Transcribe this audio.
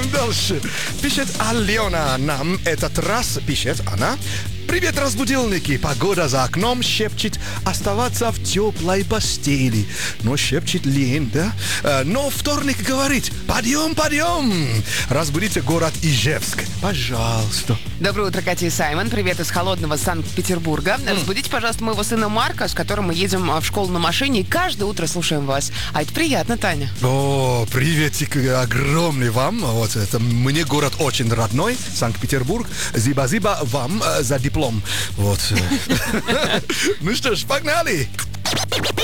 Читаем дальше. Пишет Алена нам. Этот раз пишет она. Привет, разбудилники. Погода за окном шепчет оставаться в теплой постели. Но шепчет лень, да? Но вторник говорит: подъем, подъем. Разбудите город Ижевск. Пожалуйста. Доброе утро, Катя и Саймон. Привет из холодного Санкт-Петербурга. Разбудите, пожалуйста, моего сына Марка, с которым мы едем в школу на машине, и каждое утро слушаем вас. А это приятно, Таня. О, приветик огромный вам. Вот это мне город очень родной, Санкт-Петербург. Зиба-зиба вам за диплом. Вот. Ну что ж, погнали!